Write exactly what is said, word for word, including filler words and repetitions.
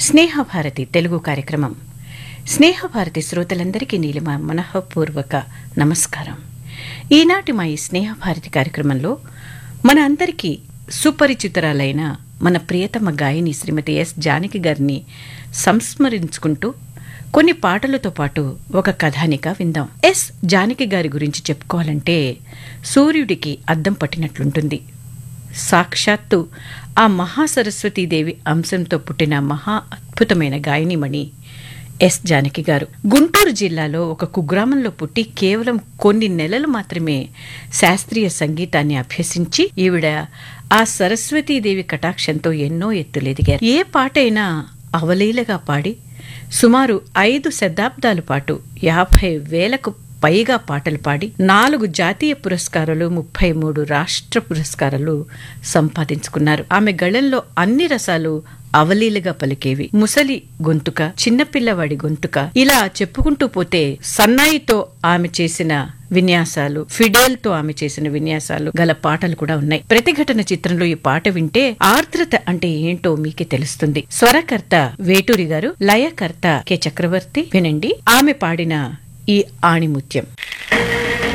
స్నేహభారతి తెలుగు కార్యక్రమం. స్నేహభారతి శ్రోతలందరికీ నీలిమ మనఃపూర్వక నమస్కారం. ఈనాటి మా ఈ స్నేహభారతి కార్యక్రమంలో మన అందరికీ సుపరిచితురాలైన మన ప్రియతమ గాయని శ్రీమతి ఎస్ జానకి గారిని సంస్మరించుకుంటూ కొన్ని పాటలతో పాటు ఒక కథానిక విందాం. ఎస్ జానకి గారి గురించి చెప్పుకోవాలంటే సూర్యుడికి అద్దం పట్టినట్లుంటుంది. సాక్షాత్తు ఆ మహాసరస్వతీదేవి అంశంతో పుట్టిన మహా అద్భుతమైన గాయనిమణి ఎస్ జానకి గారు. గుంటూరు జిల్లాలో ఒక కుగ్రామంలో పుట్టి కేవలం కొన్ని నెలలు మాత్రమే శాస్త్రీయ సంగీతాన్ని అభ్యసించి ఈవిడ ఆ సరస్వతీదేవి కటాక్షంతో ఎన్నో ఎత్తులెదిగారు. ఏ పాటైనా అవలీలగా పాడి సుమారు ఐదు శతాబ్దాల పాటు యాభై వేలకు పైగా పాటలు పాడి నాలుగు జాతీయ పురస్కారాలు, ముప్పై మూడు రాష్ట్ర పురస్కారాలు సంపాదించుకున్నారు. ఆమె గళంలో అన్ని రసాలు అవలీలగా పలికేవి. ముసలి గొంతుక, చిన్నపిల్లవాడి గొంతుక, ఇలా చెప్పుకుంటూ పోతే సన్నాయితో ఆమె చేసిన విన్యాసాలు, ఫిడేల్ తో ఆమె చేసిన విన్యాసాలు గల పాటలు కూడా ఉన్నాయి. ప్రతిఘటన చిత్రంలో ఈ పాట వింటే ఆర్ద్రత అంటే ఏంటో మీకే తెలుస్తుంది. స్వరకర్త వేటూరి గారు, లయకర్త కె చక్రవర్తి. వినండి ఆమె పాడిన ఈ ఆణిముత్యం.